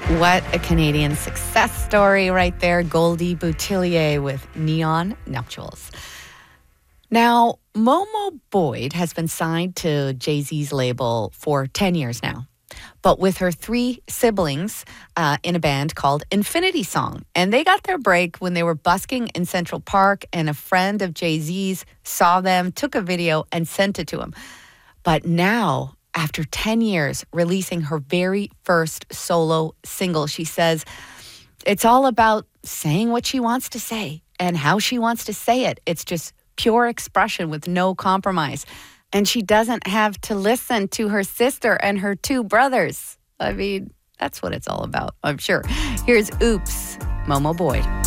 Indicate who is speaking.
Speaker 1: What a Canadian success story right there. Goldie Boutillier with Neon Nuptials. Now, Momo Boyd has been signed to Jay-Z's label for 10 years now, but with her three siblings in a band called Infinity Song. And they got their break when they were busking in Central Park, and a friend of Jay-Z's saw them, took a video, and sent it to him. But now, after 10 years, releasing her very first solo single, she says it's all about saying what she wants to say and how she wants to say it. It's just pure expression with no compromise. And she doesn't have to listen to her sister and her two brothers. I mean, that's what it's all about, I'm sure. Here's Oops, Momo Boyd.